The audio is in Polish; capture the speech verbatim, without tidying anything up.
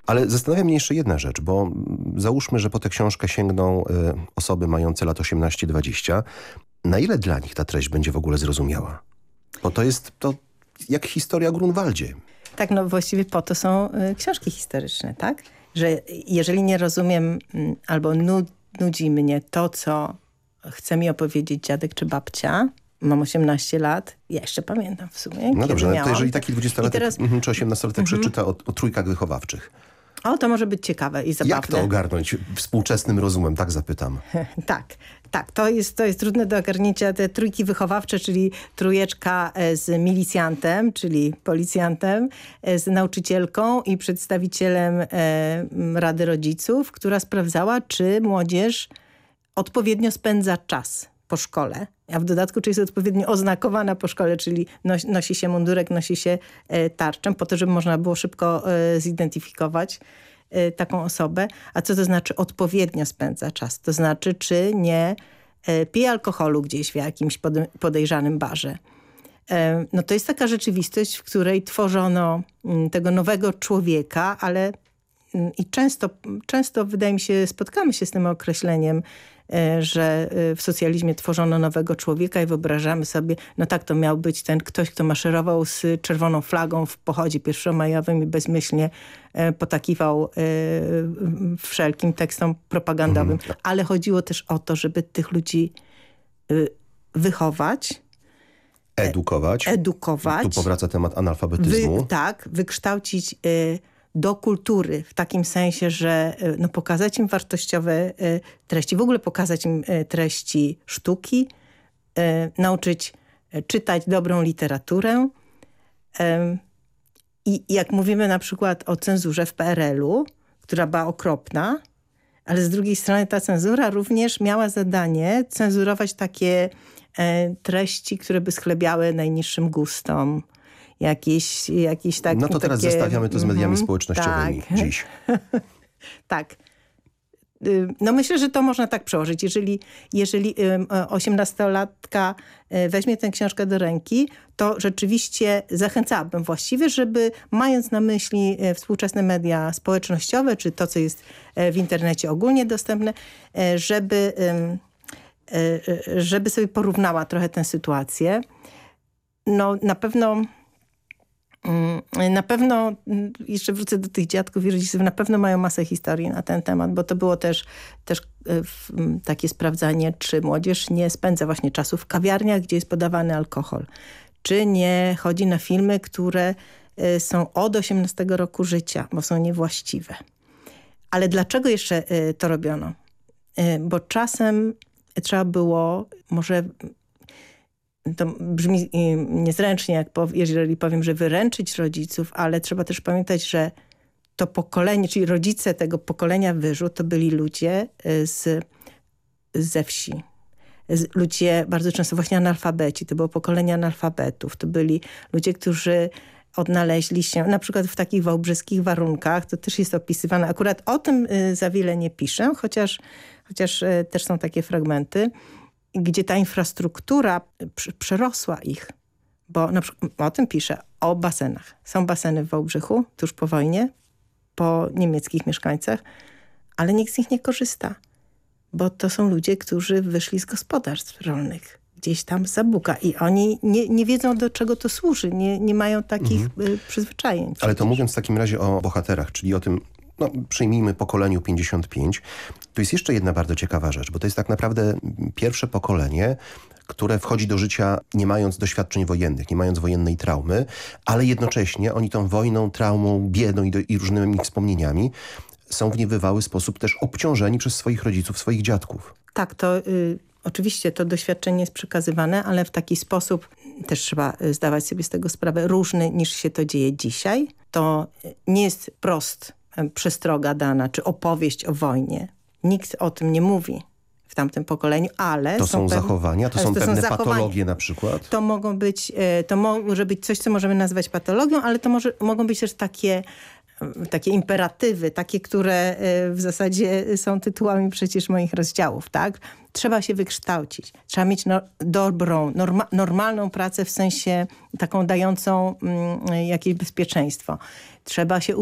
Ale zastanawia mnie jeszcze jedna rzecz, bo załóżmy, że po tę książkę sięgną y, osoby mające lat osiemnaście dwadzieścia. Na ile dla nich ta treść będzie w ogóle zrozumiała? Bo to jest to jak historia o Grunwaldzie. Tak, no właściwie po to są y, książki historyczne, tak? Że jeżeli nie rozumiem y, albo nud, nudzi mnie to, co chce mi opowiedzieć dziadek czy babcia, mam osiemnaście lat, ja jeszcze pamiętam w sumie. No dobrze, no to miałam. jeżeli taki dwudziestolatek teraz... czy osiemnastolatek mm-hmm. przeczyta o, o trójkach wychowawczych. O, to może być ciekawe i zabawne. Jak to ogarnąć współczesnym rozumem, tak zapytam. tak, tak. To jest, to jest trudne do ogarnięcia. Te trójki wychowawcze, czyli trójeczka z milicjantem, czyli policjantem, z nauczycielką i przedstawicielem e, Rady Rodziców, która sprawdzała, czy młodzież odpowiednio spędza czas po szkole. A w dodatku, czy jest odpowiednio oznakowana po szkole, czyli nosi, nosi się mundurek, nosi się e, tarczę, po to, żeby można było szybko e, zidentyfikować e, taką osobę. A co to znaczy odpowiednio spędza czas? To znaczy, czy nie e, pije alkoholu gdzieś w jakimś pode, podejrzanym barze. E, no to jest taka rzeczywistość, w której tworzono m, tego nowego człowieka, ale m, i często, często wydaje mi się, spotkamy się z tym określeniem, że w socjalizmie tworzono nowego człowieka i wyobrażamy sobie, no tak, to miał być ten ktoś, kto maszerował z czerwoną flagą w pochodzie pierwszomajowym i bezmyślnie potakiwał wszelkim tekstom propagandowym. Mhm. Ale chodziło też o to, żeby tych ludzi wychować, edukować. Edukować. Tu powraca temat analfabetyzmu. Wy, tak, wykształcić do kultury, w takim sensie, że no, pokazać im wartościowe treści, w ogóle pokazać im treści sztuki, nauczyć czytać dobrą literaturę. I jak mówimy na przykład o cenzurze w P R L-u, która była okropna, ale z drugiej strony ta cenzura również miała zadanie cenzurować takie treści, które by schlebiały najniższym gustom. Jakieś, jakieś takie... No to teraz takie... zestawiamy to z mediami mm-hmm, społecznościowymi tak. dziś. tak. No myślę, że to można tak przełożyć. Jeżeli, jeżeli osiemnastolatka weźmie tę książkę do ręki, to rzeczywiście zachęcałabym właściwie, żeby mając na myśli współczesne media społecznościowe, czy to, co jest w internecie ogólnie dostępne, żeby, żeby sobie porównała trochę tę sytuację. No na pewno... Na pewno, jeszcze wrócę do tych dziadków i rodziców, na pewno mają masę historii na ten temat, bo to było też, też takie sprawdzanie, czy młodzież nie spędza właśnie czasu w kawiarniach, gdzie jest podawany alkohol. Czy nie chodzi na filmy, które są od osiemnastego roku życia, bo są niewłaściwe. Ale dlaczego jeszcze to robiono? Bo czasem trzeba było może... To brzmi niezręcznie, jak pow- jeżeli powiem, że wyręczyć rodziców, ale trzeba też pamiętać, że to pokolenie, czyli rodzice tego pokolenia wyżu, to byli ludzie z, ze wsi. Z, ludzie bardzo często właśnie analfabeci. To było pokolenie analfabetów. To byli ludzie, którzy odnaleźli się na przykład w takich wałbrzyskich warunkach. To też jest opisywane. Akurat o tym za wiele nie piszę, chociaż, chociaż też są takie fragmenty, gdzie ta infrastruktura przerosła ich. Bo na przykład o tym piszę, o basenach. Są baseny w Wałbrzychu, tuż po wojnie, po niemieckich mieszkańcach, ale nikt z nich nie korzysta. Bo to są ludzie, którzy wyszli z gospodarstw rolnych. Gdzieś tam z zabuka. I oni nie, nie wiedzą, do czego to służy. Nie, nie mają takich mhm. przyzwyczajeń. Ale przecież. To mówiąc w takim razie o bohaterach, czyli o tym, no przyjmijmy pokoleniu pięćdziesiąt pięć, to jest jeszcze jedna bardzo ciekawa rzecz, bo to jest tak naprawdę pierwsze pokolenie, które wchodzi do życia nie mając doświadczeń wojennych, nie mając wojennej traumy, ale jednocześnie oni tą wojną, traumą, biedą i, do, i różnymi wspomnieniami są w niebywały sposób też obciążeni przez swoich rodziców, swoich dziadków. Tak, to y, oczywiście to doświadczenie jest przekazywane, ale w taki sposób, też trzeba zdawać sobie z tego sprawę, różny niż się to dzieje dzisiaj. To nie jest prost przestroga dana, czy opowieść o wojnie. Nikt o tym nie mówi w tamtym pokoleniu, ale... To są, są zachowania, to są to pewne są patologie na przykład? To mogą być, to może być coś, co możemy nazwać patologią, ale to może, mogą być też takie, takie imperatywy, takie, które w zasadzie są tytułami przecież moich rozdziałów, tak? Trzeba się wykształcić, trzeba mieć no, dobrą, norma, normalną pracę w sensie taką dającą mm, jakieś bezpieczeństwo. Trzeba się